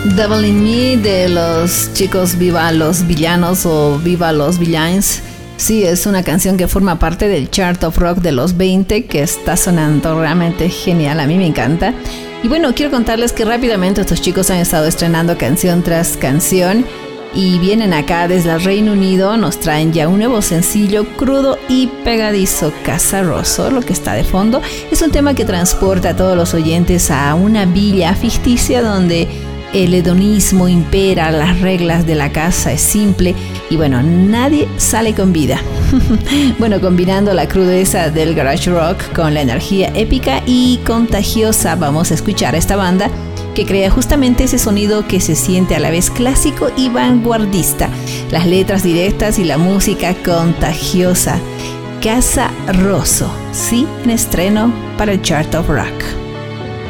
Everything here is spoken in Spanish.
Devil in Me de los chicos Viva los Villanos o Viva los Villains. Sí, es una canción que forma parte del Chart of Rock de los 20 que está sonando realmente genial, a mí me encanta. Y bueno, quiero contarles que rápidamente estos chicos han estado estrenando canción tras canción y vienen acá desde el Reino Unido, nos traen ya un nuevo sencillo crudo y pegadizo, Casa Rosso, lo que está de fondo. Es un tema que transporta a todos los oyentes a una villa ficticia donde el hedonismo impera, las reglas de la casa es simple y bueno, nadie sale con vida. Bueno, combinando la crudeza del garage rock con la energía épica y contagiosa, vamos a escuchar a esta banda que crea justamente ese sonido que se siente a la vez clásico y vanguardista. Las letras directas y la música contagiosa. Casa Rosso, sí, en estreno para el Chart of Rock.